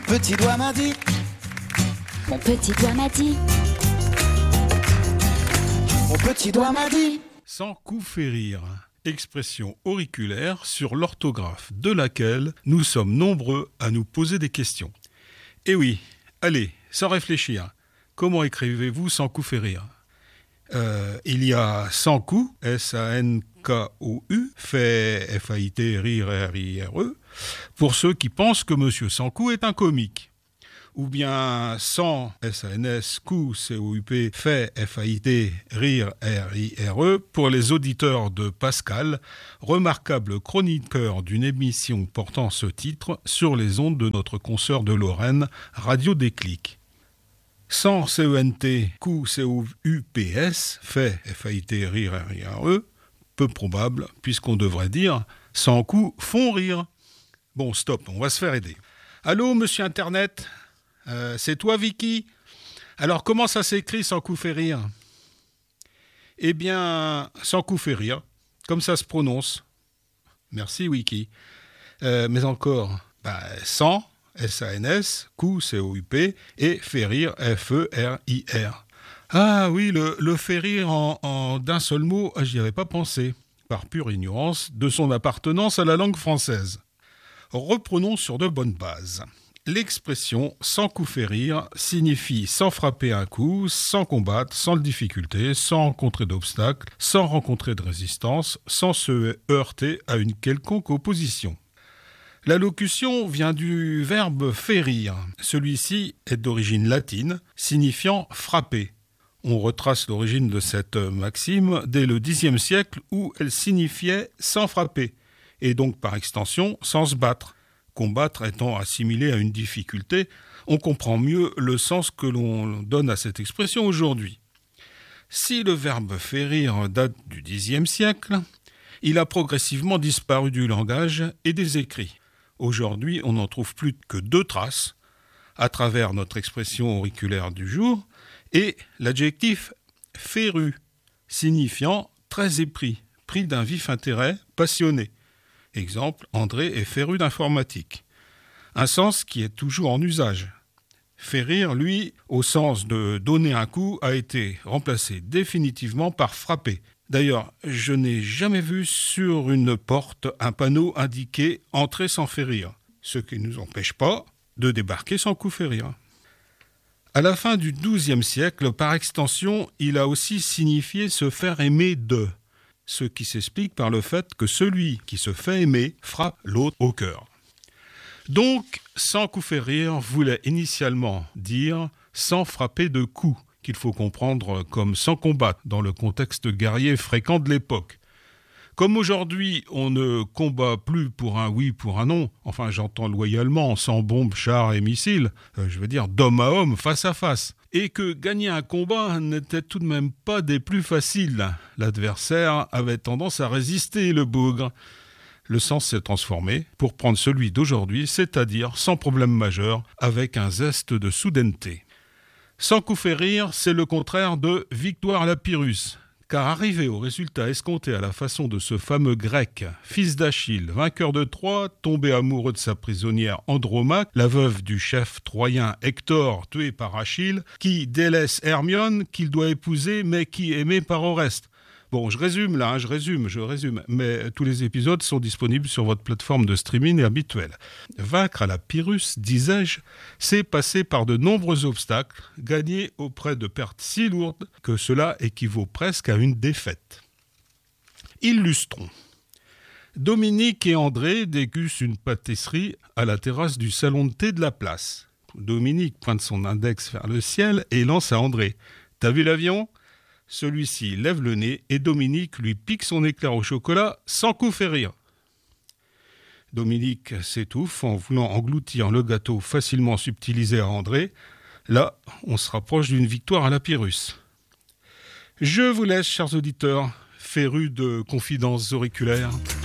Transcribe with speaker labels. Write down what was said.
Speaker 1: petit doigt m'a dit.
Speaker 2: Mon petit doigt m'a dit.
Speaker 1: Mon petit doigt m'a dit.
Speaker 3: Sans coup fait rire. Expression auriculaire sur l'orthographe de laquelle nous sommes nombreux à nous poser des questions. Eh oui, allez, sans réfléchir, comment écrivez-vous sans coup fait rire ? Il y a sans coup, S-A-N-K-O-U, fait F-A-I-T, rire, R-I-R-E, pour ceux qui pensent que Monsieur Sans-Coup est un comique. Ou bien sans, S-A-N-S, coup, C-O-U-P, fait F-A-I-T, rire, R-I-R-E, pour les auditeurs de Pascal, remarquable chroniqueur d'une émission portant ce titre sur les ondes de notre consoeur de Lorraine, Radio Déclic. Sans C-E-N-T, coup, C-O-U-P-S, fait F-A-I-T, rire, R-I-R-E, peu probable, puisqu'on devrait dire sans coup font rire. Bon, stop, on va se faire aider. Allô, monsieur Internet ? C'est toi, Vicky ? Alors, comment ça s'écrit sans coup fait rire ? Eh bien, sans coup fait rire, comme ça se prononce. Merci, Wiki. Mais encore, sans, S-A-N-S, coup, C-O-U-P, et fait rire, F-E-R-I-R. Ah oui, le fait rire en d'un seul mot, j'y avais pas pensé, par pure ignorance de son appartenance à la langue française. Reprenons sur de bonnes bases. L'expression « sans coup fait rire » signifie sans frapper un coup, sans combattre, sans difficulté, sans rencontrer d'obstacles, sans rencontrer de résistance, sans se heurter à une quelconque opposition. La locution vient du verbe « férir ». Celui-ci est d'origine latine, signifiant « frapper ». On retrace l'origine de cette maxime dès le Xe siècle où elle signifiait « sans frapper » et donc par extension « sans se battre ». Combattre étant assimilé à une difficulté, on comprend mieux le sens que l'on donne à cette expression aujourd'hui. Si le verbe « férir » date du Xe siècle, il a progressivement disparu du langage et des écrits. Aujourd'hui, on n'en trouve plus que 2 traces, à travers notre expression auriculaire du jour, et l'adjectif « féru », signifiant « très épris », pris d'un vif intérêt, passionné. Exemple, André est féru d'informatique. Un sens qui est toujours en usage. Férir, lui, au sens de donner un coup, a été remplacé définitivement par frapper. D'ailleurs, je n'ai jamais vu sur une porte un panneau indiqué « Entrer sans férir », ce qui ne nous empêche pas de débarquer sans coup férir. À la fin du XIIe siècle, par extension, il a aussi signifié se faire aimer de, ce qui s'explique par le fait que celui qui se fait aimer frappe l'autre au cœur. Donc, sans coup fait rire voulait initialement dire sans frapper de coups, qu'il faut comprendre comme sans combattre dans le contexte guerrier fréquent de l'époque. Comme aujourd'hui, on ne combat plus pour un oui, pour un non, enfin j'entends loyalement, sans bombes, chars et missiles, je veux dire d'homme à homme, face à face, et que gagner un combat n'était tout de même pas des plus faciles. L'adversaire avait tendance à résister, le bougre. Le sens s'est transformé pour prendre celui d'aujourd'hui, c'est-à-dire sans problème majeur, avec un zeste de soudaineté. Sans coup fait rire, c'est le contraire de victoire à la Pyrrhus. Car arrivé au résultat escompté à la façon de ce fameux grec, fils d'Achille, vainqueur de Troie, tombé amoureux de sa prisonnière Andromaque, la veuve du chef troyen Hector, tué par Achille, qui délaisse Hermione, qu'il doit épouser, mais qui est aimé par Oreste. Bon, je résume, mais tous les épisodes sont disponibles sur votre plateforme de streaming habituelle. Vaincre à la Pyrrhus, disais-je, c'est passer par de nombreux obstacles, gagner auprès de pertes si lourdes que cela équivaut presque à une défaite. Illustrons. Dominique et André dégustent une pâtisserie à la terrasse du salon de thé de la place. Dominique pointe son index vers le ciel et lance à André « T'as vu l'avion ?» Celui-ci lève le nez et Dominique lui pique son éclair au chocolat sans coup fait rire. Dominique s'étouffe en voulant engloutir le gâteau facilement subtilisé à André. Là, on se rapproche d'une victoire à la Pyrrhus. Je vous laisse, chers auditeurs, férus de confidences auriculaires.